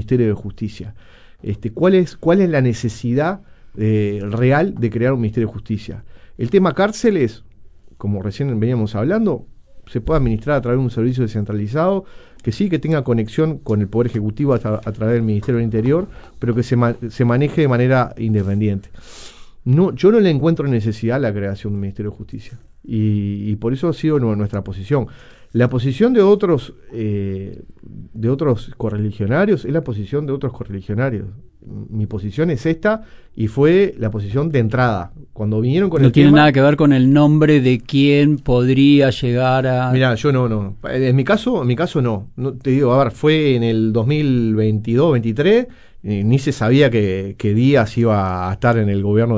Ministerio de Justicia. ¿Cuál es la necesidad real de crear un Ministerio de Justicia? El tema cárceles, como recién veníamos hablando, se puede administrar a través de un servicio descentralizado, que sí, que tenga conexión con el Poder Ejecutivo a través del Ministerio del Interior, pero que se maneje de manera independiente. No, yo no le encuentro necesidad a la creación de un Ministerio de Justicia, y por eso ha sido nuestra posición. La posición de otros correligionarios es la posición de otros correligionarios. Mi posición es esta, y fue la posición de entrada. Cuando vinieron con no tiene nada que ver con el nombre de quién podría llegar a... Mirá, yo no. En mi caso no. No te digo, a ver, fue en el 2022-23, ni se sabía que Díaz iba a estar en el gobierno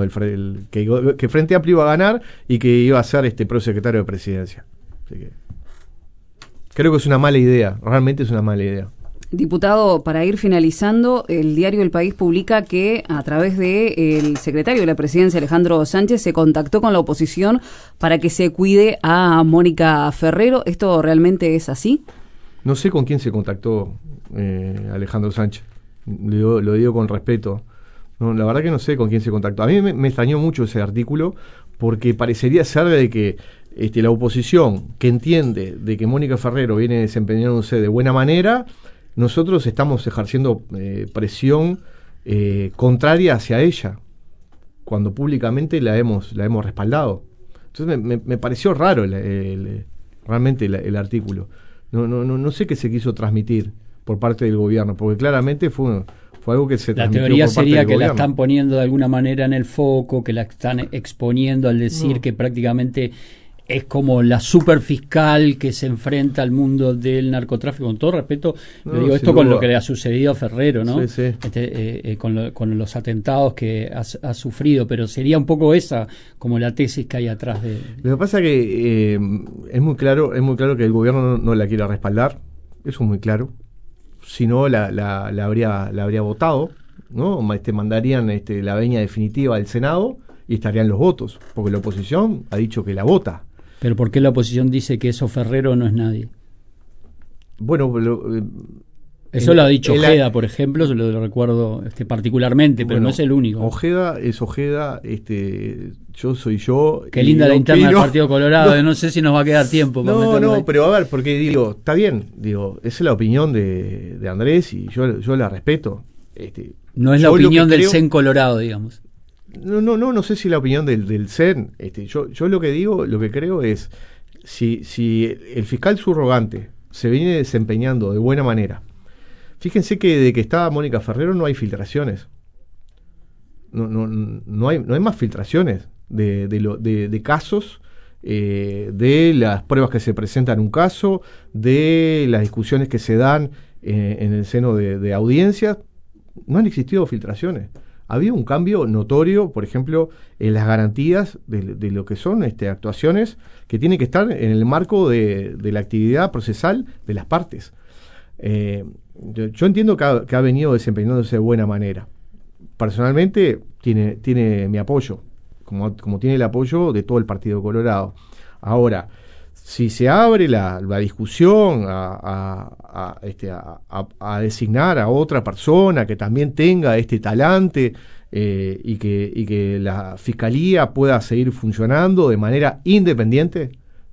que Frente Amplio iba a ganar y que iba a ser prosecretario de Presidencia. Así que creo que es una mala idea, realmente es una mala idea. Diputado, para ir finalizando, el diario El País publica que a través del secretario de la Presidencia, Alejandro Sánchez, se contactó con la oposición para que se cuide a Mónica Ferrero. ¿Esto realmente es así? No sé con quién se contactó Alejandro Sánchez, lo digo con respeto. No, la verdad que no sé con quién se contactó. A mí me extrañó mucho ese artículo, porque parecería ser de que la oposición, que entiende de que Mónica Ferrero viene desempeñándose de buena manera, nosotros estamos ejerciendo presión contraria hacia ella, cuando públicamente la hemos respaldado. Entonces me pareció raro realmente el artículo. No sé qué se quiso transmitir por parte del gobierno, porque claramente fue algo que se transmitió. La teoría por parte sería del que gobierno. la están poniendo de alguna manera en el foco, que la están exponiendo al decir que prácticamente es como la superfiscal que se enfrenta al mundo del narcotráfico. Con todo respeto, le digo esto con lo que le ha sucedido a Ferrero, ¿no? Sí. Con los atentados que ha sufrido, pero sería un poco esa como la tesis que hay atrás de... Lo que pasa es que es muy claro que el gobierno no la quiere respaldar, eso es muy claro. Si no, la habría votado, ¿no? Mandarían la venia definitiva del Senado y estarían los votos, porque la oposición ha dicho que la vota. ¿Pero por qué la oposición dice que eso Ferrero no es nadie? Bueno, eso lo ha dicho Ojeda, por ejemplo, lo recuerdo particularmente, pero no es el único. Ojeda es Ojeda, yo soy yo. Qué linda la interna del Partido Colorado, no sé si nos va a quedar tiempo. Pero a ver, porque está bien, esa es la opinión de Andrés y yo la respeto. No es la opinión del CEN Colorado, digamos. No sé si la opinión del CEN. Yo lo que creo es, si el fiscal subrogante se viene desempeñando de buena manera. Fíjense que desde que estaba Mónica Ferrero no hay filtraciones. No hay más filtraciones de casos, de las pruebas que se presentan en un caso, de las discusiones que se dan en el seno de audiencias. No han existido filtraciones. Ha habido un cambio notorio, por ejemplo, en las garantías de lo que son actuaciones que tienen que estar en el marco de la actividad procesal de las partes. Yo entiendo que ha venido desempeñándose de buena manera. Personalmente tiene mi apoyo, como tiene el apoyo de todo el Partido Colorado. Ahora, si se abre la discusión a designar a otra persona que también tenga este talante y que la Fiscalía pueda seguir funcionando de manera independiente,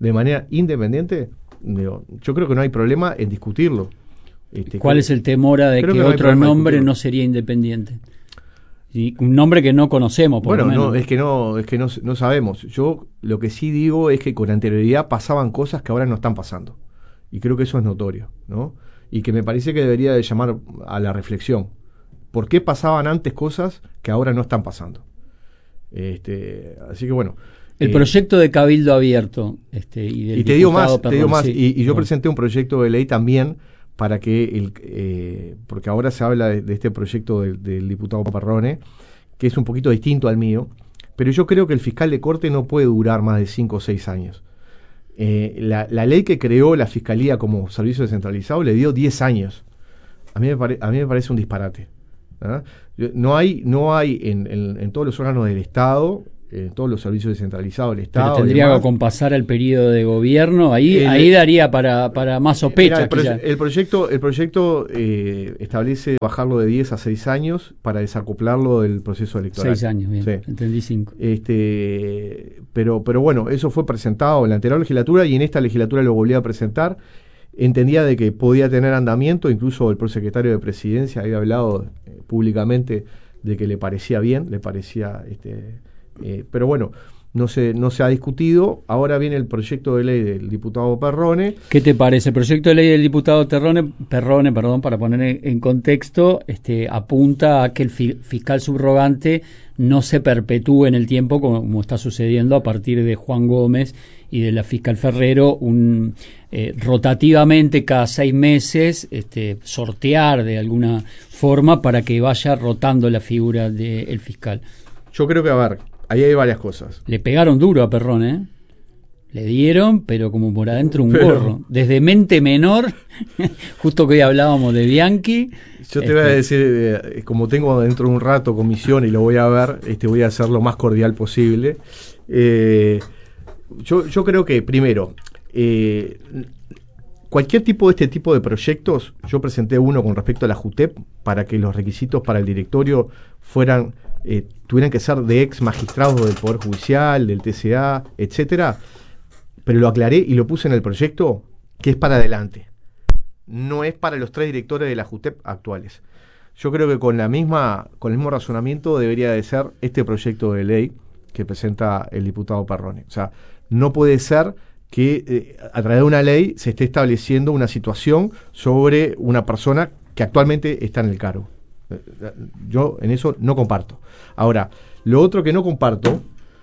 yo creo que no hay problema en discutirlo. ¿Cuál es el temor de que otro nombre no sería independiente? Y un nombre que no conocemos, por lo menos. No, es que no sabemos. Yo lo que sí digo es que con anterioridad pasaban cosas que ahora no están pasando. Y creo que eso es notorio, ¿no? Y que me parece que debería de llamar a la reflexión. ¿Por qué pasaban antes cosas que ahora no están pasando? Así que bueno. El proyecto de Cabildo Abierto y te digo más, y yo presenté un proyecto de ley también para que porque ahora se habla de este proyecto del diputado Parrone, que es un poquito distinto al mío, pero yo creo que el fiscal de corte no puede durar más de 5 o 6 años. La ley que creó la Fiscalía como servicio descentralizado le dio 10 años. A mí me parece un disparate. No hay en todos los órganos del Estado todos los servicios descentralizados del Estado. Pero tendría que acompasar el periodo de gobierno, ahí daría para más sospecha. El proyecto establece bajarlo de 10 a 6 años para desacoplarlo del proceso electoral. 6 años, bien, sí. Entendí 5. Pero bueno, eso fue presentado en la anterior legislatura y en esta legislatura lo volví a presentar. Entendía de que podía tener andamiento, incluso el prosecretario de Presidencia había hablado públicamente de que le parecía bien, pero bueno, no se ha discutido. Ahora viene el proyecto de ley del diputado Perrone. ¿Qué te parece? El proyecto de ley del diputado Perrone, para poner en contexto, apunta a que el fiscal subrogante no se perpetúe en el tiempo como está sucediendo a partir de Juan Gómez y de la fiscal Ferrero, rotativamente cada 6 meses sortear de alguna forma para que vaya rotando la figura del fiscal. Yo creo que, ahí hay varias cosas. Le pegaron duro a Perrone, ¿eh? Le dieron, pero como por adentro un gorro. Desde mente menor, justo que hoy hablábamos de Bianchi. Yo te voy a decir, como tengo dentro de un rato comisión y lo voy a ver, voy a hacer lo más cordial posible. Yo creo que, primero, cualquier tipo de este tipo de proyectos, yo presenté uno con respecto a la JUTEP para que los requisitos para el directorio tuvieran que ser de ex magistrados del Poder Judicial, del TCA, etcétera, pero lo aclaré y lo puse en el proyecto que es para adelante. No es para los 3 directores de la JUTEP actuales. Yo creo que con el mismo razonamiento debería de ser este proyecto de ley que presenta el diputado Perrone. O sea, no puede ser que a través de una ley se esté estableciendo una situación sobre una persona que actualmente está en el cargo. Yo en eso no comparto. Ahora, lo otro que no comparto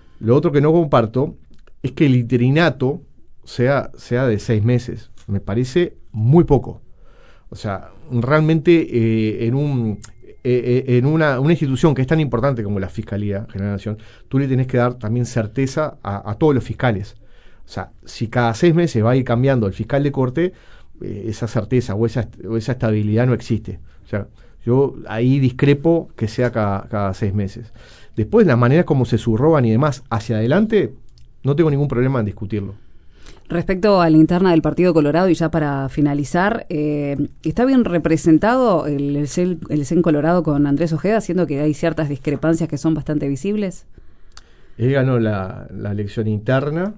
es que el interinato sea de 6 meses. Me parece muy poco. O sea, realmente en una institución que es tan importante como la Fiscalía General de la Nación, tú le tenés que dar también certeza a todos los fiscales. O sea, si cada 6 meses va a ir cambiando el fiscal de corte, esa certeza o esa estabilidad no existe. O sea, yo ahí discrepo que sea cada 6 meses. Después, las maneras como se subrogan y demás hacia adelante, no tengo ningún problema en discutirlo. Respecto a la interna del Partido Colorado, y ya para finalizar, ¿está bien representado el CEN Colorado con Andrés Ojeda, siendo que hay ciertas discrepancias que son bastante visibles? Él ganó la elección interna.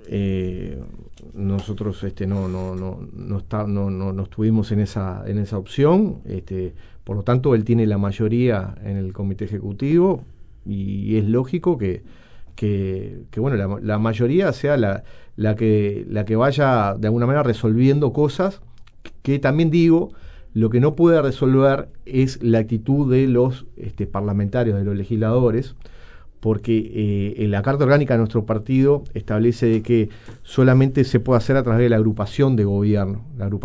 Nosotros no estuvimos en esa opción. Por lo tanto, él tiene la mayoría en el comité ejecutivo y es lógico que bueno, la mayoría sea la que vaya de alguna manera resolviendo cosas que también digo, lo que no puede resolver es la actitud de los parlamentarios, de los legisladores, porque en la Carta Orgánica de nuestro partido establece de que solamente se puede hacer a través de la agrupación de gobierno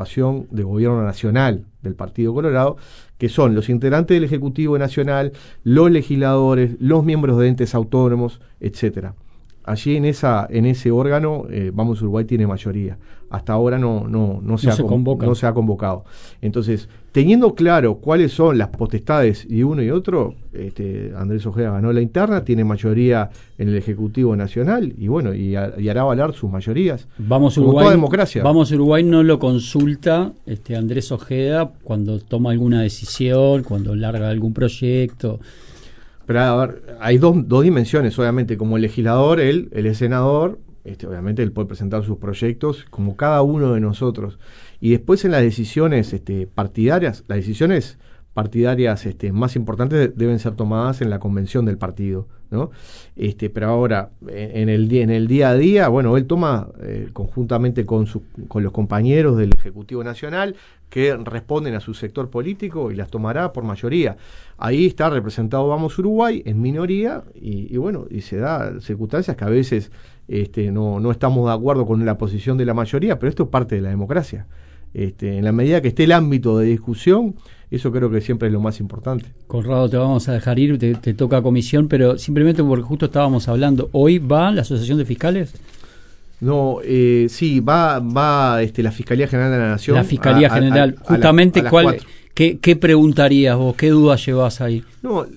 nacional del Partido Colorado, que son los integrantes del Ejecutivo Nacional, los legisladores, los miembros de entes autónomos, etcétera. Allí en ese órgano, Vamos Uruguay tiene mayoría. Hasta ahora no se ha convocado. Entonces, teniendo claro cuáles son las potestades de uno y otro, Andrés Ojeda ganó la interna, tiene mayoría en el Ejecutivo Nacional y bueno, y hará valer sus mayorías. Vamos Uruguay, toda democracia. Vamos Uruguay no lo consulta Andrés Ojeda cuando toma alguna decisión, cuando larga algún proyecto. Pero a ver, hay dos dimensiones, obviamente, como el legislador, él es senador, obviamente él puede presentar sus proyectos, como cada uno de nosotros. Y después en las decisiones partidarias, las decisiones partidarias más importantes deben ser tomadas en la convención del partido, ¿no? Pero ahora, en el día a día, bueno, él toma conjuntamente con los compañeros del Ejecutivo Nacional que responden a su sector político y las tomará por mayoría. Ahí está representado Vamos Uruguay en minoría y bueno, y se da circunstancias que a veces no estamos de acuerdo con la posición de la mayoría, pero esto es parte de la democracia. En la medida que esté el ámbito de discusión, eso creo que siempre es lo más importante. Conrado, te vamos a dejar ir, te toca comisión, pero simplemente porque justo estábamos hablando, ¿hoy va la Asociación de Fiscales? No, sí, va la Fiscalía General de la Nación. La Fiscalía General, justamente, ¿qué preguntarías vos? ¿Qué dudas llevas ahí? No,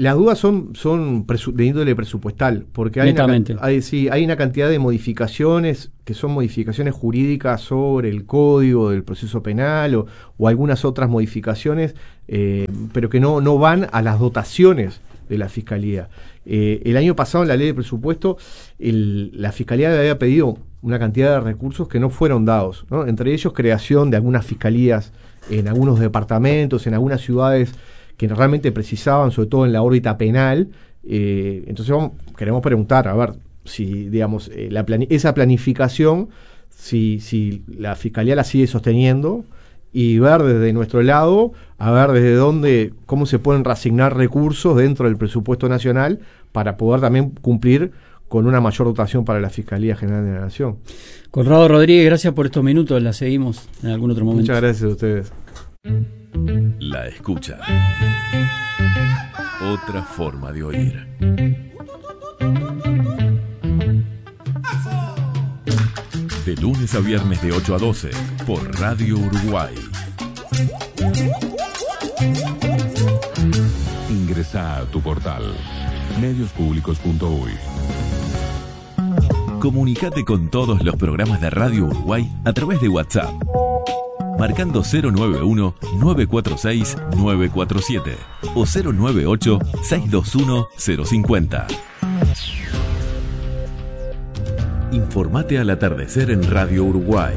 Las dudas son de índole presupuestal, porque hay una cantidad de modificaciones que son modificaciones jurídicas sobre el código del proceso penal o algunas otras modificaciones, pero que no van a las dotaciones de la Fiscalía. El año pasado en la ley de presupuesto la Fiscalía había pedido una cantidad de recursos que no fueron dados, ¿no? Entre ellos creación de algunas fiscalías en algunos departamentos, en algunas ciudades que realmente precisaban, sobre todo en la órbita penal. Entonces queremos preguntar, a ver, si digamos esa planificación, si la Fiscalía la sigue sosteniendo, y ver desde nuestro lado, a ver desde dónde, cómo se pueden reasignar recursos dentro del presupuesto nacional para poder también cumplir con una mayor dotación para la Fiscalía General de la Nación. Conrado Rodríguez, gracias por estos minutos, la seguimos en algún otro momento. Muchas gracias a ustedes. La escucha. Otra forma de oír. De lunes a viernes de 8 a 12 por Radio Uruguay. Ingresa a tu portal mediospublicos.uy. Comunicate con todos los programas de Radio Uruguay a través de WhatsApp, marcando 091-946-947 o 098-621-050. Informate al atardecer en Radio Uruguay.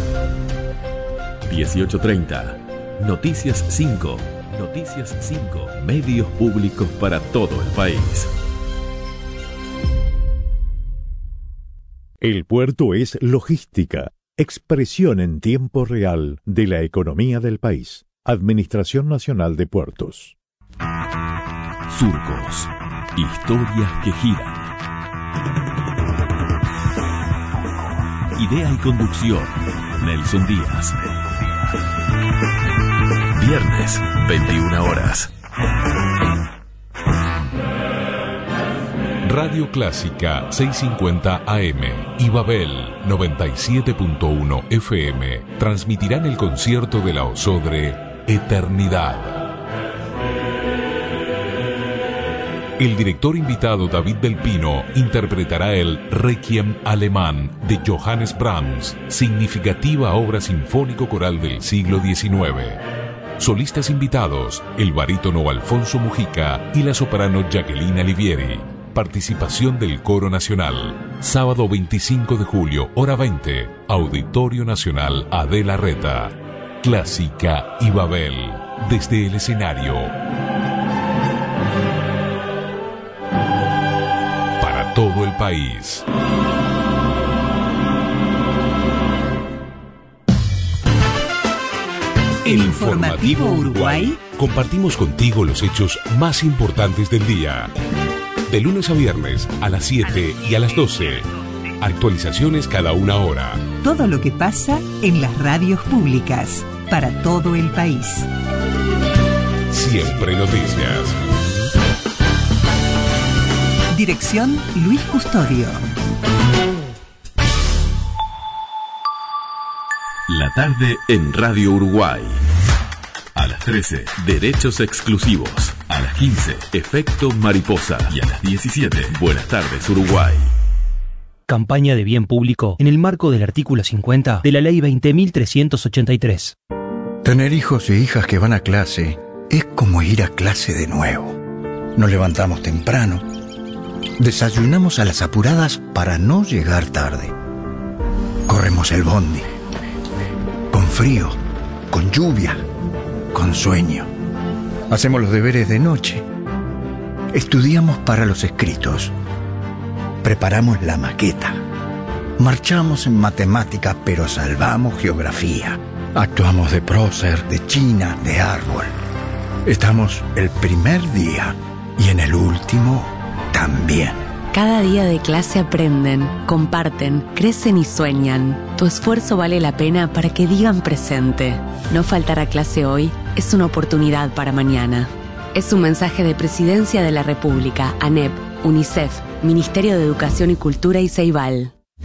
18:30. Noticias 5. Noticias 5. Medios públicos para todo el país. El puerto es logística, expresión en tiempo real de la economía del país. Administración Nacional de Puertos. Surcos. Historias que giran. Idea y conducción, Nelson Díaz. Viernes, 21 horas. Radio Clásica 650 AM y Babel 97.1 FM transmitirán el concierto de la Osodre Eternidad. El director invitado David Del Pino interpretará el Requiem alemán de Johannes Brahms, significativa obra sinfónico-coral del siglo XIX. Solistas invitados, el barítono Alfonso Mujica y la soprano Jacqueline Alivieri. Participación del Coro Nacional. Sábado 25 de julio, hora 20, Auditorio Nacional Adela Reta. Clásica y Babel, desde el escenario. Todo el país. En Informativo Uruguay compartimos contigo los hechos más importantes del día. De lunes a viernes a las 7 y a las 12. Actualizaciones cada una hora. Todo lo que pasa en las radios públicas para todo el país. Siempre noticias. Dirección Luis Custodio. La tarde en Radio Uruguay. A las 13, Derechos Exclusivos. A las 15, Efecto Mariposa. Y a las 17, Buenas tardes Uruguay. Campaña de bien público en el marco del artículo 50 de la Ley 20.383. Tener hijos e hijas que van a clase es como ir a clase de nuevo. Nos levantamos temprano. Desayunamos a las apuradas para no llegar tarde. Corremos el bondi. Con frío, con lluvia, con sueño. Hacemos los deberes de noche. Estudiamos para los escritos. Preparamos la maqueta. Marchamos en matemática, pero salvamos geografía. Actuamos de prócer, de china, de árbol. Estamos el primer día y en el último también. Cada día de clase aprenden, comparten, crecen y sueñan. Tu esfuerzo vale la pena para que digan presente. No faltar a clase hoy es una oportunidad para mañana. Es un mensaje de Presidencia de la República, ANEP, UNICEF, Ministerio de Educación y Cultura y Ceibal.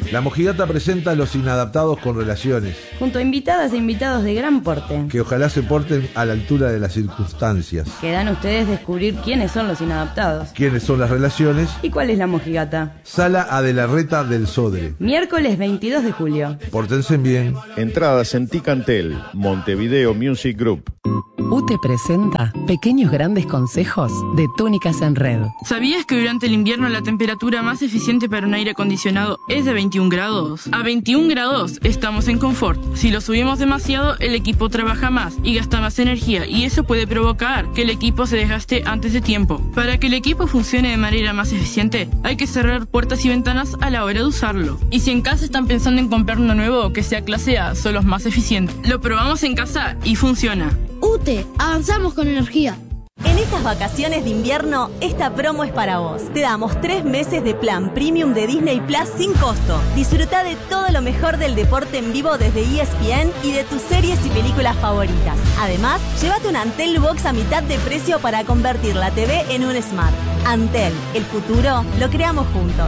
La Mojigata presenta a Los Inadaptados con Relaciones, junto a invitadas e invitados de gran porte, que ojalá se porten a la altura de las circunstancias. Quedan ustedes descubrir quiénes son los inadaptados, quiénes son las relaciones y cuál es la Mojigata. Sala Adelarreta del Sodre, miércoles 22 de julio. Pórtense bien. Entradas en Ticantel, Montevideo Music Group. UTE presenta Pequeños Grandes Consejos de Túnicas en Red. ¿Sabías que durante el invierno la temperatura más eficiente para un aire acondicionado es de 21 grados? A 21 grados estamos en confort. Si lo subimos demasiado, el equipo trabaja más y gasta más energía, y eso puede provocar que el equipo se desgaste antes de tiempo. Para que el equipo funcione de manera más eficiente, hay que cerrar puertas y ventanas a la hora de usarlo. Y si en casa están pensando en comprar uno nuevo que sea clase A, son los más eficientes. Lo probamos en casa y funciona. UTE, avanzamos con energía. En estas vacaciones de invierno, esta promo es para vos. Te damos 3 meses de plan premium de Disney Plus sin costo. Disfruta de todo lo mejor del deporte en vivo desde ESPN y de tus series y películas favoritas. Además, llévate un Antel Box a mitad de precio para convertir la TV en un Smart. Antel, el futuro lo creamos juntos.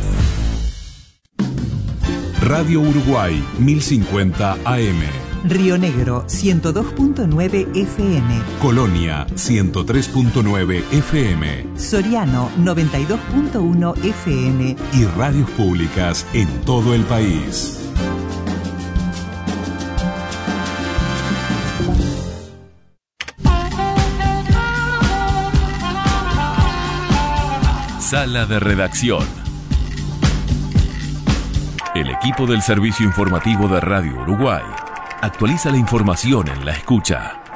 Radio Uruguay 1050 AM. Río Negro 102.9 FM. Colonia 103.9 FM. Soriano 92.1 FM. Y radios públicas en todo el país. Sala de redacción. El equipo del servicio informativo de Radio Uruguay actualiza la información en la escucha.